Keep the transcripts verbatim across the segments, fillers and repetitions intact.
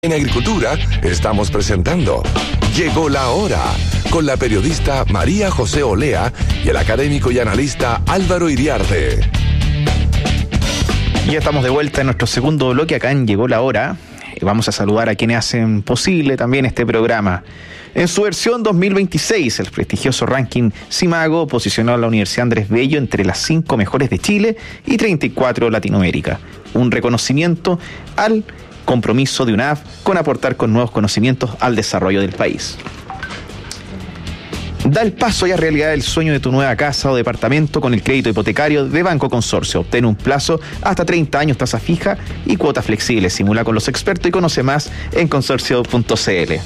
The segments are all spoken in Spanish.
En Agricultura estamos presentando Llegó la Hora con la periodista María José Olea y el académico y analista Álvaro Iriarte. Ya estamos de vuelta en nuestro segundo bloque acá en Llegó la Hora. Vamos a saludar a quienes hacen posible también este programa. En su versión dos mil veintiséis, el prestigioso ranking Simago posicionó a la Universidad Andrés Bello entre las cinco mejores de Chile y treinta y cuatro de Latinoamérica. Un reconocimiento al compromiso de U N A F con aportar con nuevos conocimientos al desarrollo del país. Da el paso y a realidad el sueño de tu nueva casa o departamento con el crédito hipotecario de Banco Consorcio. Obtén un plazo hasta treinta años, tasa fija y cuota flexible. Simula con los expertos y conoce más en consorcio punto c l.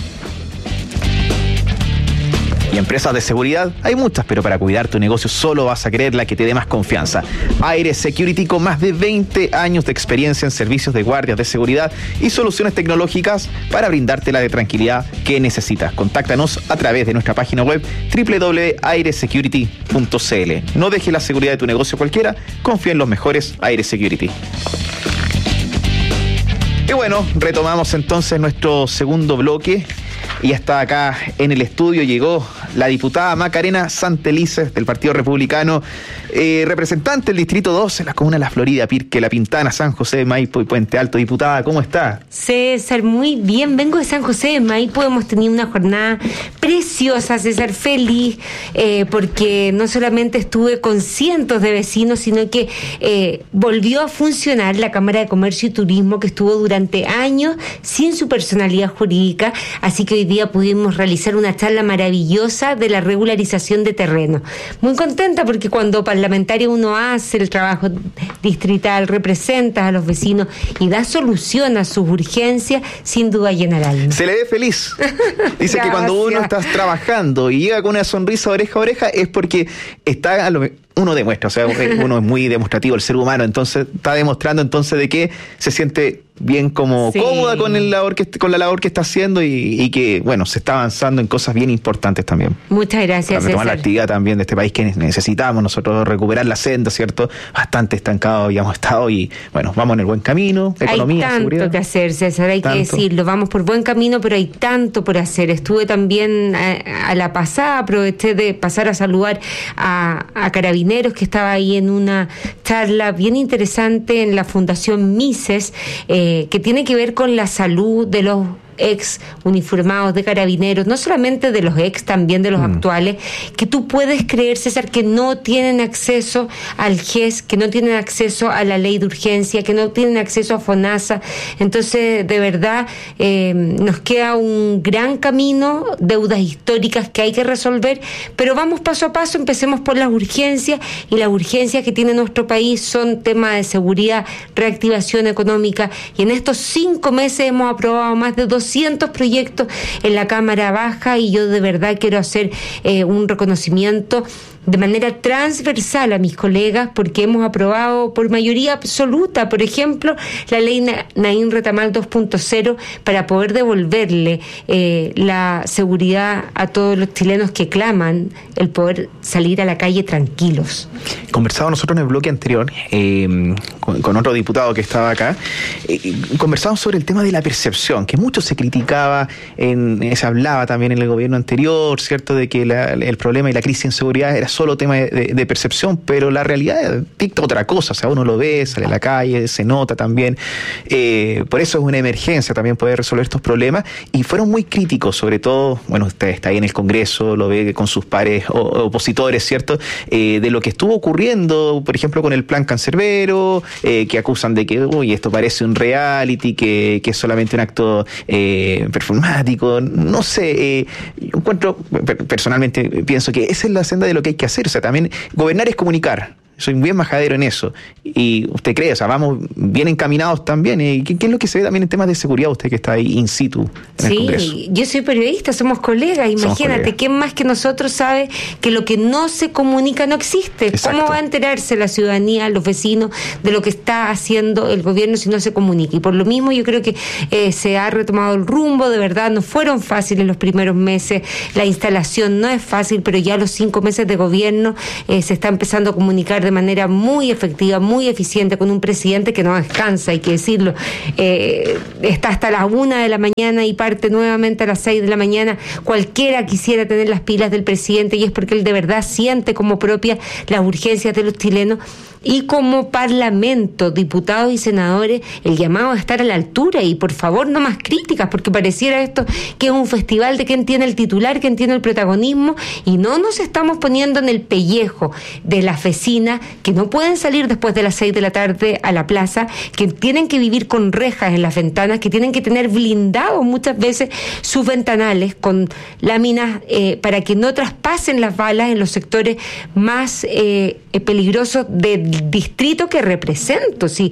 Y empresas de seguridad hay muchas, pero para cuidar tu negocio solo vas a querer la que te dé más confianza. Aire Security, con más de veinte años de experiencia en servicios de guardias de seguridad y soluciones tecnológicas para brindarte la de tranquilidad que necesitas. Contáctanos a través de nuestra página web doble u doble u doble u punto aire security punto c l. No dejes la seguridad de tu negocio cualquiera, confía en los mejores Aire Security. Y bueno, retomamos entonces nuestro segundo bloque. Y hasta acá en el estudio llegó la diputada Macarena Santelices del Partido Republicano, eh, representante del Distrito dos en la comuna de La Florida, Pirque, La Pintana, San José de Maipo y Puente Alto. Diputada, ¿cómo está? César, muy bien. Vengo de San José de Maipo. Hemos tenido una jornada preciosa, César, feliz, eh, porque no solamente estuve con cientos de vecinos, sino que eh, volvió a funcionar la Cámara de Comercio y Turismo, que estuvo durante años sin su personalidad jurídica. Así que hoy día pudimos realizar una charla maravillosa de la regularización de terreno. Muy contenta porque cuando parlamentario uno hace el trabajo distrital, representa a los vecinos y da solución a sus urgencias, sin duda llena el alma. Se le ve feliz. Dice que cuando uno está trabajando y llega con una sonrisa oreja a oreja es porque está a lo uno demuestra, o sea, uno es muy demostrativo, el ser humano, entonces está demostrando entonces de que se siente bien como sí. cómoda con el labor que con la labor que está haciendo y, y que, bueno, se está avanzando en cosas bien importantes también. Muchas gracias, para retomar César. La actividad también de este país que necesitamos nosotros recuperar la senda, ¿cierto? Bastante estancado habíamos estado y, bueno, vamos en el buen camino, economía, hay tanto seguridad. que hacer, César, hay ¿Tanto? que decirlo, vamos por buen camino, pero hay tanto por hacer. Estuve también a, a la pasada, aproveché de pasar a saludar a, a Carabineros, que estaba ahí en una charla bien interesante en la Fundación Mises, eh, que tiene que ver con la salud de los ex uniformados de Carabineros, no solamente de los ex, también de los mm. actuales, que tú puedes creer, César, que no tienen acceso al G E S, que no tienen acceso a la ley de urgencia, que no tienen acceso a FONASA. Entonces, de verdad, eh, nos queda un gran camino, deudas históricas que hay que resolver, pero vamos paso a paso, empecemos por las urgencias, y las urgencias que tiene nuestro país son temas de seguridad, reactivación económica, y en estos cinco meses hemos aprobado más de doscientos proyectos en la Cámara Baja, y yo de verdad quiero hacer eh, un reconocimiento de manera transversal a mis colegas, porque hemos aprobado por mayoría absoluta, por ejemplo, la ley Naín Retamal dos punto cero, para poder devolverle eh, la seguridad a todos los chilenos que claman el poder salir a la calle tranquilos. Conversaba nosotros en el bloque anterior eh, con, con otro diputado que estaba acá, eh, conversamos sobre el tema de la percepción, que mucho se criticaba, en, se hablaba también en el gobierno anterior, ¿cierto?, de que la, el problema y la crisis en seguridad era solo tema de, de, de percepción, pero la realidad dicta otra cosa, o sea, uno lo ve, sale a la calle, se nota también, eh, por eso es una emergencia también poder resolver estos problemas, y fueron muy críticos, sobre todo, bueno, usted está ahí en el Congreso, lo ve con sus pares o, opositores, ¿cierto?, eh, de lo que estuvo ocurriendo, por ejemplo, con el plan Cancerbero, eh, que acusan de que, uy, esto parece un reality, que, que es solamente un acto eh, performático, no sé, eh, yo encuentro, personalmente pienso que esa es la senda de lo que hay que hacer, o sea, también gobernar es comunicar. Soy bien majadero en eso. Y usted cree, o sea, vamos bien encaminados también. ¿Y qué, qué es lo que se ve también en temas de seguridad, usted que está ahí in situ en el Congreso? Sí, yo soy periodista, somos colegas. Imagínate, somos colegas. ¿Quién más que nosotros sabe que lo que no se comunica no existe? Exacto. ¿Cómo va a enterarse la ciudadanía, los vecinos, de lo que está haciendo el gobierno si no se comunica? Y por lo mismo yo creo que eh, se ha retomado el rumbo, de verdad, no fueron fáciles los primeros meses, la instalación no es fácil, pero ya los cinco meses de gobierno eh, se está empezando a comunicar de manera muy efectiva, muy eficiente, con un presidente que no descansa, hay que decirlo. Eh, está hasta las una de la mañana y parte nuevamente a las seis de la mañana. Cualquiera quisiera tener las pilas del presidente, y es porque él de verdad siente como propia las urgencias de los chilenos. Y como Parlamento, diputados y senadores, el llamado a estar a la altura, y por favor no más críticas, porque pareciera esto que es un festival de quién tiene el titular, quién tiene el protagonismo, y no nos estamos poniendo en el pellejo de las vecinas que no pueden salir después de las seis de la tarde a la plaza, que tienen que vivir con rejas en las ventanas, que tienen que tener blindados muchas veces sus ventanales con láminas eh, para que no traspasen las balas en los sectores más eh, peligrosos de distrito que represento. Sí,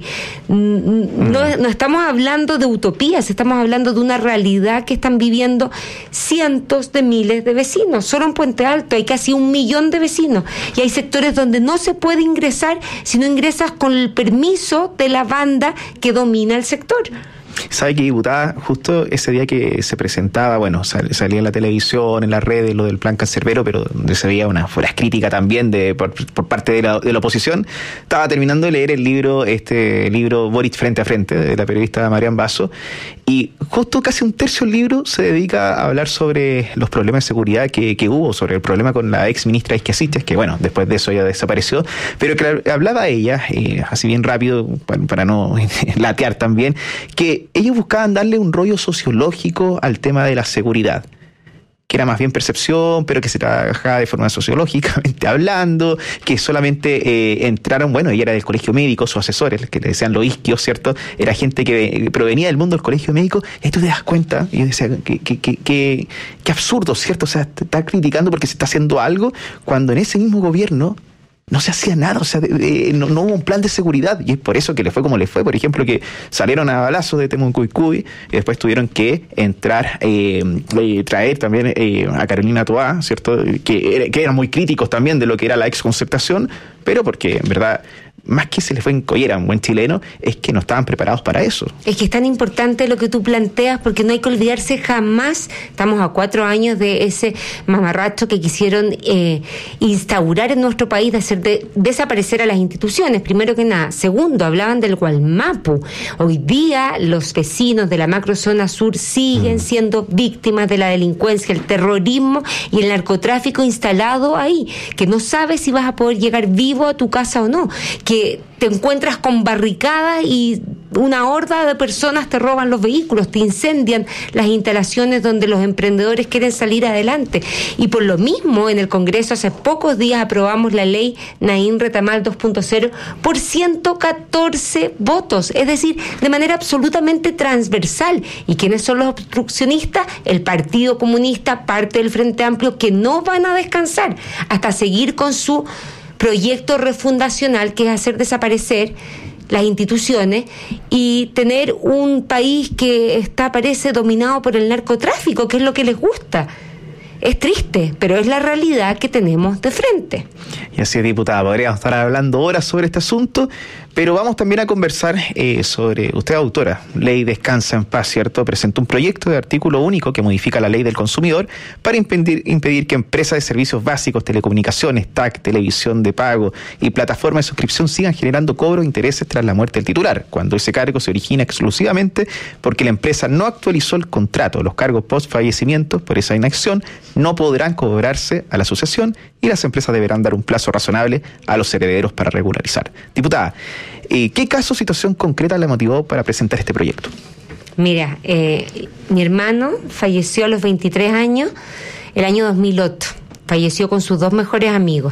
no, no estamos hablando de utopías, estamos hablando de una realidad que están viviendo cientos de miles de vecinos. Solo en Puente Alto hay casi un millón de vecinos, y hay sectores donde no se puede ingresar si no ingresas con el permiso de la banda que domina el sector. ¿Sabe qué, diputada? Justo ese día que se presentaba, bueno, sal, salía en la televisión, en las redes, lo del plan Cancerbero, pero donde se veía una fuera crítica también de por, por parte de la, de la oposición, estaba terminando de leer el libro, este libro Boric Frente a Frente, de la periodista Marian Basso, y justo casi un tercio del libro se dedica a hablar sobre los problemas de seguridad que, que hubo, sobre el problema con la ex ministra Isquiasiches, que bueno, después de eso ya desapareció, pero que hablaba ella, eh, así bien rápido, para, para no latear también, que ellos buscaban darle un rollo sociológico al tema de la seguridad, que era más bien percepción, pero que se trabajaba de forma sociológicamente hablando, que solamente eh, entraron, bueno, ella era del colegio médico, sus asesores, que le decían los isquios, ¿cierto? Era gente que provenía del mundo del colegio médico, y tú te das cuenta, y yo decía, que, que, que, que, que absurdo, ¿cierto? O sea, te está criticando porque se está haciendo algo, cuando en ese mismo gobierno no se hacía nada, o sea, eh, no, no hubo un plan de seguridad, y es por eso que le fue como le fue. Por ejemplo, que salieron a balazos de Temucuicui y después tuvieron que entrar, eh, eh, traer también eh, a Carolina Toá, ¿cierto? Que, era, que eran muy críticos también de lo que era la exconcertación, pero porque en verdad, más que se les fue en collera a un buen chileno, es que no estaban preparados para eso. Es que es tan importante lo que tú planteas, porque no hay que olvidarse jamás, estamos a cuatro años de ese mamarracho que quisieron eh, instaurar en nuestro país, de hacer de, desaparecer a las instituciones, primero que nada. Segundo, hablaban del Gualmapu. Hoy día los vecinos de la macrozona sur siguen siendo víctimas de la delincuencia, el terrorismo y el narcotráfico instalado ahí, que no sabes si vas a poder llegar vivo a tu casa o no, que que te encuentras con barricadas y una horda de personas te roban los vehículos, te incendian las instalaciones donde los emprendedores quieren salir adelante. Y por lo mismo, en el Congreso hace pocos días aprobamos la ley Naín Retamal dos punto cero por ciento catorce votos, es decir, de manera absolutamente transversal. ¿Y quiénes son los obstruccionistas? El Partido Comunista, parte del Frente Amplio, que no van a descansar hasta seguir con su proyecto refundacional, que es hacer desaparecer las instituciones y tener un país que está, parece, dominado por el narcotráfico, que es lo que les gusta. Es triste, pero es la realidad que tenemos de frente. Y así es, diputada, podríamos estar hablando horas sobre este asunto, pero vamos también a conversar eh, sobre, usted autora, Ley Descansa en Paz, ¿cierto? Presentó un proyecto de artículo único que modifica la ley del consumidor para impedir, impedir que empresas de servicios básicos, telecomunicaciones, T A C, televisión de pago y plataformas de suscripción sigan generando cobros e intereses tras la muerte del titular, cuando ese cargo se origina exclusivamente porque la empresa no actualizó el contrato. Los cargos post fallecimiento por esa inacción no podrán cobrarse a la asociación y las empresas deberán dar un plazo razonable a los herederos para regularizar. Diputada, eh, ¿qué caso o situación concreta le motivó para presentar este proyecto? Mira, eh, mi hermano falleció a los veintitrés años, el año dos mil ocho. Falleció con sus dos mejores amigos.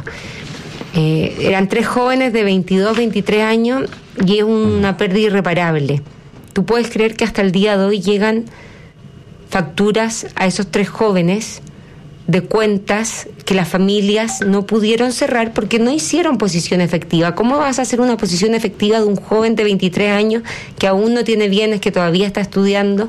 Eh, eran tres jóvenes de veintidós, veintitrés años y es una pérdida irreparable. ¿Tú puedes creer que hasta el día de hoy llegan facturas a esos tres jóvenes de cuentas que las familias no pudieron cerrar porque no hicieron posición efectiva? ¿Cómo vas a hacer una posición efectiva de un joven de veintitrés años que aún no tiene bienes, que todavía está estudiando?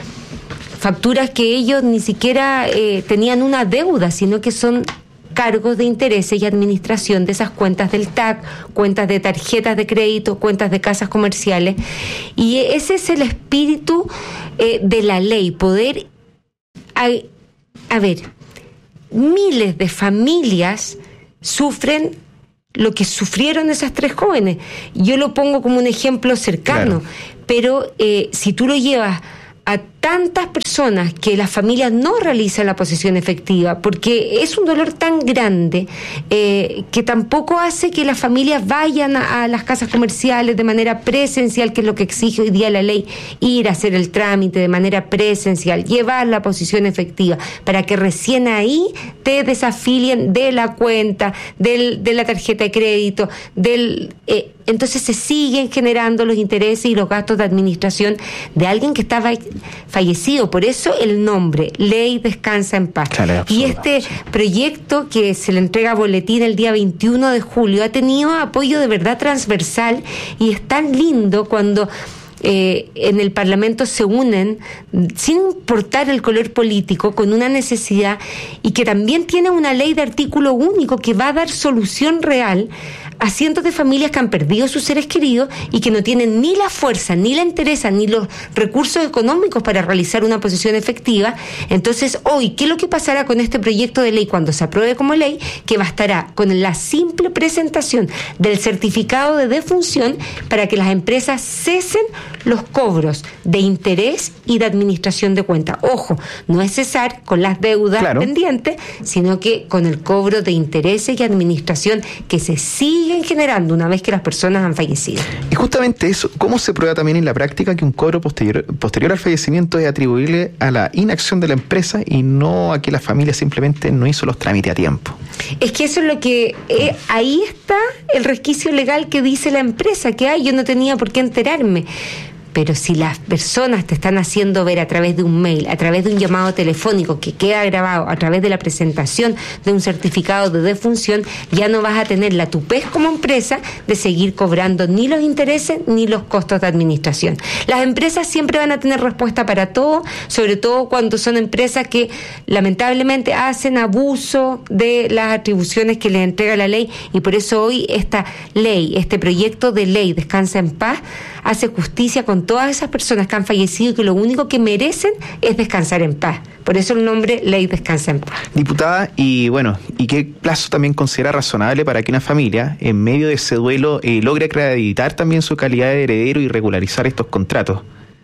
Facturas que ellos ni siquiera eh, tenían una deuda, sino que son cargos de intereses y administración de esas cuentas del T A C, cuentas de tarjetas de crédito, cuentas de casas comerciales. Y ese es el espíritu eh, de la ley, poder... A, a ver... Miles de familias sufren lo que sufrieron esas tres jóvenes. Yo lo pongo como un ejemplo cercano, claro. pero eh, si tú lo llevas a tantas personas que las familias no realizan la posesión efectiva, porque es un dolor tan grande eh, que tampoco hace que las familias vayan a, a las casas comerciales de manera presencial, que es lo que exige hoy día la ley, ir a hacer el trámite de manera presencial, llevar la posesión efectiva, para que recién ahí te desafilien de la cuenta, del, de la tarjeta de crédito, del... Eh, entonces se siguen generando los intereses y los gastos de administración de alguien que estaba fallecido. Por eso el nombre, Ley Descansa en Paz. Claro, y este proyecto que se le entrega a Boletín el día veintiuno de julio ha tenido apoyo de verdad transversal, y es tan lindo cuando eh, en el Parlamento se unen sin importar el color político con una necesidad, y que también tiene una ley de artículo único que va a dar solución real a cientos de familias que han perdido sus seres queridos y que no tienen ni la fuerza, ni la entereza, ni los recursos económicos para realizar una posesión efectiva. Entonces, hoy, ¿qué es lo que pasará con este proyecto de ley cuando se apruebe como ley? Que bastará con la simple presentación del certificado de defunción para que las empresas cesen los cobros de interés y de administración de cuenta. Ojo, no es cesar con las deudas claro. pendientes, sino que con el cobro de intereses y administración que se siguen generando una vez que las personas han fallecido. Y justamente eso, ¿cómo se prueba también en la práctica que un cobro posterior, posterior al fallecimiento es atribuible a la inacción de la empresa y no a que la familia simplemente no hizo los trámites a tiempo? Es que eso es lo que... Eh, ahí está el resquicio legal que dice la empresa, que ay, yo no tenía por qué enterarme. Pero si las personas te están haciendo ver a través de un mail, a través de un llamado telefónico que queda grabado, a través de la presentación de un certificado de defunción, ya no vas a tener la tupez como empresa de seguir cobrando ni los intereses ni los costos de administración. Las empresas siempre van a tener respuesta para todo, sobre todo cuando son empresas que lamentablemente hacen abuso de las atribuciones que les entrega la ley, y por eso hoy esta ley, este proyecto de ley Descansa en Paz, hace justicia con todas esas personas que han fallecido y que lo único que merecen es descansar en paz. Por eso el nombre Ley Descansa en Paz. Diputada, y bueno, ¿y qué plazo también considera razonable para que una familia, en medio de ese duelo, eh, logre acreditar también su calidad de heredero y regularizar estos contratos?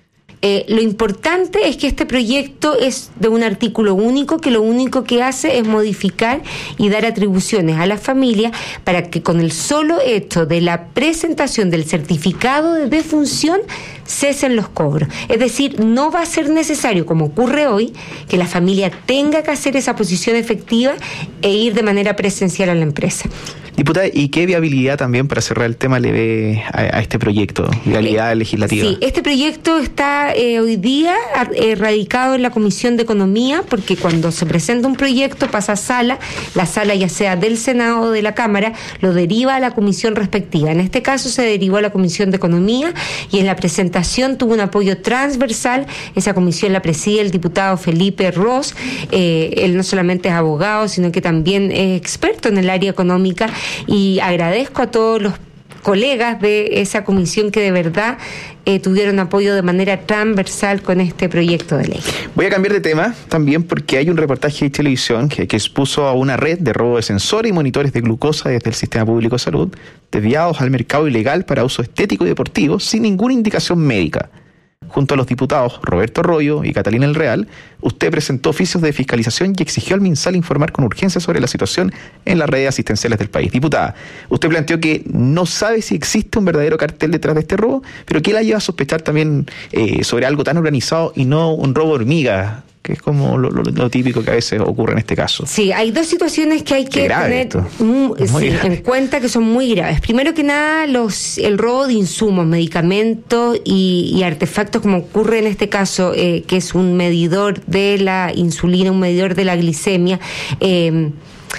Eh, lo importante es que este proyecto es de un artículo único, que lo único que hace es modificar y dar atribuciones a la familia para que con el solo hecho de la presentación del certificado de defunción cesen los cobros. Es decir, no va a ser necesario, como ocurre hoy, que la familia tenga que hacer esa posición efectiva e ir de manera presencial a la empresa. Diputada, ¿y qué viabilidad también, para cerrar el tema, le ve a, a este proyecto? ¿Viabilidad eh, legislativa? Sí, este proyecto está eh, hoy día eh, radicado en la Comisión de Economía, porque cuando se presenta un proyecto pasa a sala, la sala ya sea del Senado o de la Cámara, lo deriva a la comisión respectiva. En este caso se derivó a la Comisión de Economía, y en la presentación tuvo un apoyo transversal. Esa comisión la preside el diputado Felipe Ros. Eh, él no solamente es abogado, sino que también es experto en el área económica, y agradezco a todos los colegas de esa comisión que de verdad eh, tuvieron apoyo de manera transversal con este proyecto de ley. Voy a cambiar de tema también, porque hay un reportaje de televisión que, que expuso a una red de robo de sensores y monitores de glucosa desde el Sistema Público de Salud, desviados al mercado ilegal para uso estético y deportivo sin ninguna indicación médica. Junto a los diputados Roberto Arroyo y Catalina El Real, usted presentó oficios de fiscalización y exigió al MinSal informar con urgencia sobre la situación en las redes asistenciales del país. Diputada, usted planteó que no sabe si existe un verdadero cartel detrás de este robo, pero ¿qué la lleva a sospechar también eh, sobre algo tan organizado y no un robo hormiga, que es como lo, lo, lo típico que a veces ocurre en este caso? Sí, hay dos situaciones que hay que tener muy, sí, en cuenta, que son muy graves. Primero que nada, los el robo de insumos, medicamentos y, y artefactos, como ocurre en este caso, eh, que es un medidor de la insulina, un medidor de la glicemia, eh,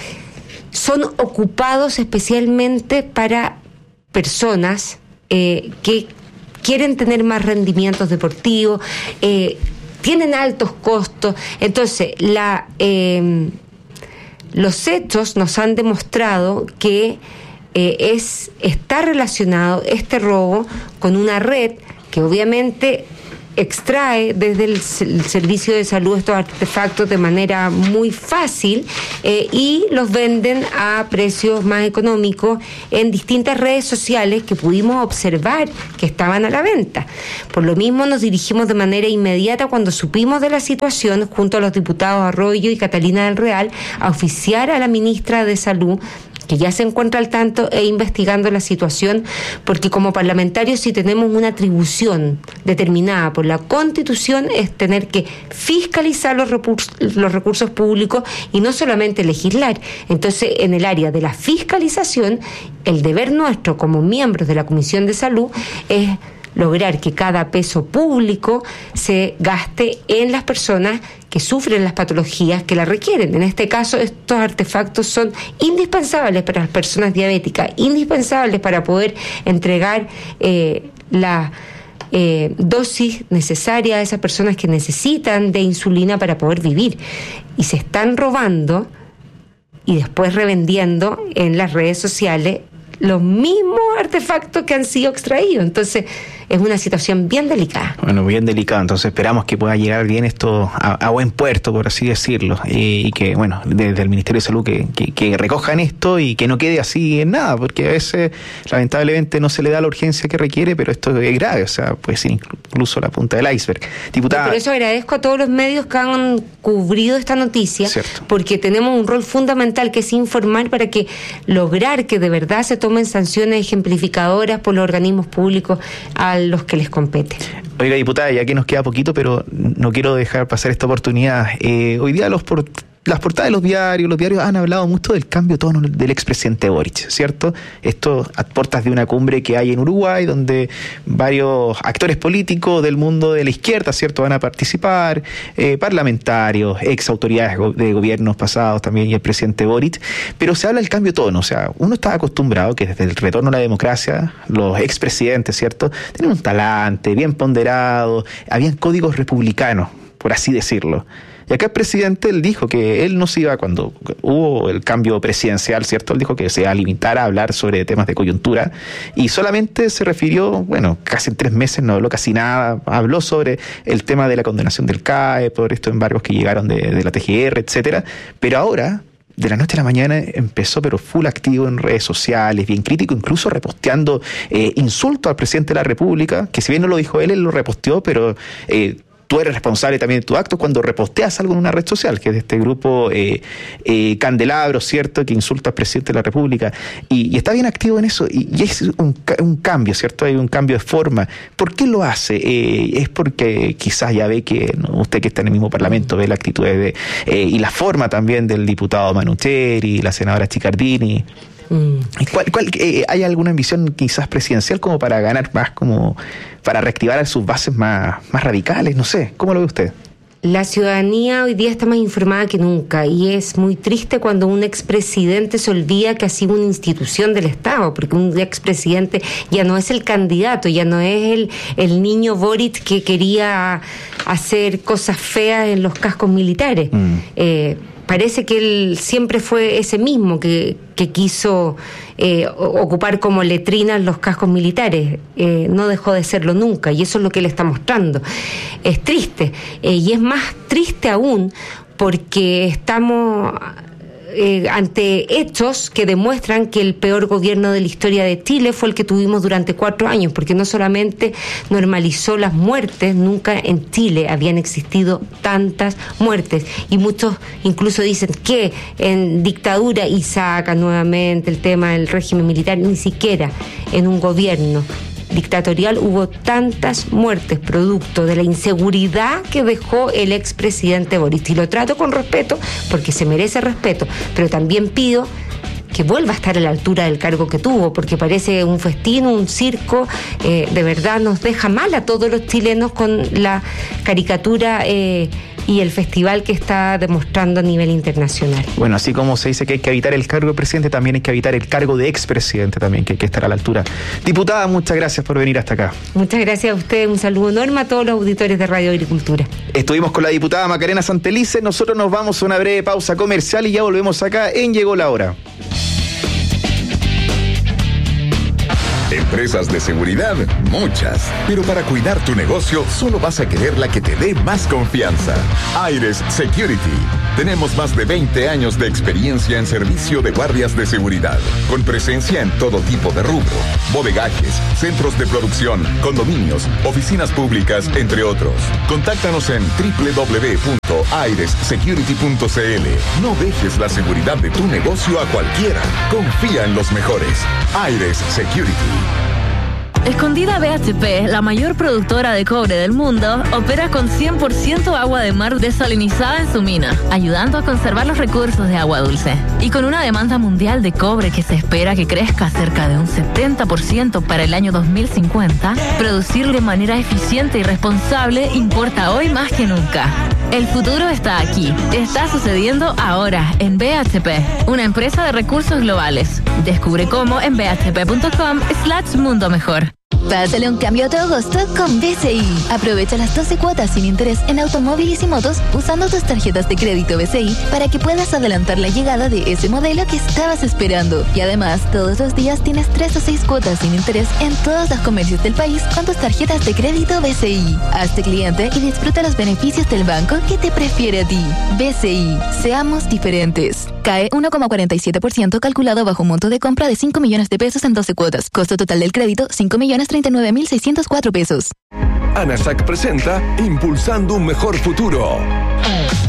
son ocupados especialmente para personas eh, que quieren tener más rendimientos deportivos, eh, tienen altos costos. Entonces, la, eh, los hechos nos han demostrado que eh, es está relacionado este robo con una red que obviamente extrae desde el, el servicio de salud estos artefactos de manera muy fácil eh, y los venden a precios más económicos en distintas redes sociales que pudimos observar que estaban a la venta. Por lo mismo nos dirigimos de manera inmediata cuando supimos de la situación junto a los diputados Arroyo y Catalina del Real a oficiar a la ministra de Salud, que ya se encuentra al tanto e investigando la situación, porque como parlamentarios sí tenemos una atribución determinada por la Constitución, es tener que fiscalizar los recursos, los recursos públicos y no solamente legislar. Entonces, en el área de la fiscalización, el deber nuestro como miembros de la Comisión de Salud es lograr que cada peso público se gaste en las personas que sufren las patologías que la requieren. En este caso, estos artefactos son indispensables para las personas diabéticas, indispensables para poder entregar eh, la eh, dosis necesaria a esas personas que necesitan de insulina para poder vivir. Y se están robando y después revendiendo en las redes sociales los mismos artefactos que han sido extraídos. Entonces, es una situación bien delicada. Bueno, bien delicada. Entonces, esperamos que pueda llegar bien esto a, a buen puerto, por así decirlo. Eh, y que, bueno, desde el Ministerio de Salud que, que, que recojan esto y que no quede así en nada, porque a veces, lamentablemente, no se le da la urgencia que requiere, pero esto es grave. O sea, puede ser incluso la punta del iceberg. Diputada. Por eso agradezco a todos los medios que han cubrido esta noticia, cierto, porque tenemos un rol fundamental que es informar para que lograr que de verdad se tomen sanciones ejemplificadoras por los organismos públicos a los que les compete. Oiga, diputada, ya que nos queda poquito, pero no quiero dejar pasar esta oportunidad. Eh, hoy día los por, las portadas de los diarios, los diarios han hablado mucho del cambio de tono del expresidente Boric, ¿cierto? Esto a puertas de una cumbre que hay en Uruguay, donde varios actores políticos del mundo de la izquierda, ¿cierto?, van a participar, eh, parlamentarios, ex autoridades de gobiernos pasados también, y el presidente Boric, pero se habla del cambio de tono. O sea, uno está acostumbrado que desde el retorno a la democracia, los expresidentes, ¿cierto?, tienen un talante bien ponderado, habían códigos republicanos, por así decirlo. Y acá el presidente, él dijo que él no se iba, cuando hubo el cambio presidencial, ¿cierto? Él dijo que se iba a limitar a hablar sobre temas de coyuntura y solamente se refirió, bueno, casi en tres meses no habló casi nada, habló sobre el tema de la condenación del C A E por estos embargos que llegaron de, de la T G R, etcétera. Pero ahora, de la noche a la mañana, empezó pero full activo en redes sociales, bien crítico, incluso reposteando eh, insultos al presidente de la República, que si bien no lo dijo él, él lo reposteó, pero Eh, tú eres responsable también de tu acto cuando reposteas algo en una red social, que es de este grupo eh, eh, Candelabro, ¿cierto?, que insulta al presidente de la República, y, y está bien activo en eso, y, y es un, un cambio, ¿cierto?, hay un cambio de forma. ¿Por qué lo hace? Eh, es porque quizás ya ve que, ¿no?, usted que está en el mismo Parlamento, ve la actitud de, eh, y la forma también del diputado Manucheri, la senadora Chicardini. ¿Cuál, cuál, eh, ¿Hay alguna ambición quizás presidencial como para ganar más, como para reactivar a sus bases más, más radicales? No sé, ¿cómo lo ve usted? La ciudadanía hoy día está más informada que nunca y es muy triste cuando un expresidente se olvida que ha sido una institución del Estado, porque un expresidente ya no es el candidato, ya no es el, el niño Boric que quería hacer cosas feas en los cascos militares. Mm. Eh, Parece que él siempre fue ese mismo que, que quiso eh, ocupar como letrinas los cascos militares. Eh, no dejó de serlo nunca y eso es lo que él está mostrando. Es triste eh, y es más triste aún porque estamos Eh, ante hechos que demuestran que el peor gobierno de la historia de Chile fue el que tuvimos durante cuatro años, porque no solamente normalizó las muertes, nunca en Chile habían existido tantas muertes, y muchos incluso dicen que en dictadura, y sacan nuevamente el tema del régimen militar, ni siquiera en un gobierno dictatorial hubo tantas muertes producto de la inseguridad que dejó el expresidente Boric. Y lo trato con respeto porque se merece respeto, pero también pido que vuelva a estar a la altura del cargo que tuvo, porque parece un festín, un circo, eh, de verdad nos deja mal a todos los chilenos con la caricatura eh, y el festival que está demostrando a nivel internacional. Bueno, así como se dice que hay que evitar el cargo de presidente, también hay que evitar el cargo de expresidente también, que hay que estar a la altura. Diputada, muchas gracias por venir hasta acá. Muchas gracias a usted, un saludo enorme a todos los auditores de Radio Agricultura. Estuvimos con la diputada Macarena Santelice, nosotros nos vamos a una breve pausa comercial y ya volvemos acá en Llegó la Hora. En Empresas de seguridad, muchas. Pero para cuidar tu negocio, solo vas a querer la que te dé más confianza. Aires Security. Tenemos más de veinte años de experiencia en servicio de guardias de seguridad, con presencia en todo tipo de rubro, bodegajes, centros de producción, condominios, oficinas públicas, entre otros. Contáctanos en doble u doble u doble u punto aires security punto c l. No dejes la seguridad de tu negocio a cualquiera. Confía en los mejores. Aires Security. Escondida B H P, la mayor productora de cobre del mundo, opera con cien por ciento agua de mar desalinizada en su mina, ayudando a conservar los recursos de agua dulce. Y con una demanda mundial de cobre que se espera que crezca cerca de un setenta por ciento para el año dos mil cincuenta, producir de manera eficiente y responsable importa hoy más que nunca. El futuro está aquí. Está sucediendo ahora en B H P, una empresa de recursos globales. Descubre cómo en bhp.com slash mundo mejor. Pásale un cambio a tu agosto con B C I. Aprovecha las doce cuotas sin interés en automóviles y motos usando tus tarjetas de crédito B C I para que puedas adelantar la llegada de ese modelo que estabas esperando. Y además, todos los días tienes tres o seis cuotas sin interés en todos los comercios del país con tus tarjetas de crédito B C I. Hazte cliente y disfruta los beneficios del banco que te prefiere a ti. B C I. Seamos diferentes. C A E uno coma cuarenta y siete por ciento calculado bajo un monto de compra de cinco millones de pesos en doce cuotas. Costo total del crédito, cinco millones treinta y nueve mil seiscientos cuatro pesos. ANASAC presenta Impulsando un Mejor Futuro.